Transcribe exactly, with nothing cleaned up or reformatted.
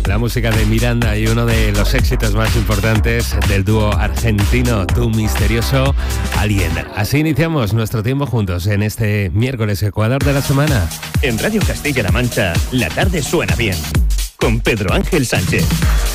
la música de Miranda y uno de los éxitos más importantes del dúo argentino Tu Misterioso Alguien. Así iniciamos nuestro tiempo juntos en este miércoles Ecuador de la semana. En Radio Castilla-La Mancha, la tarde suena bien, con Pedro Ángel Sánchez.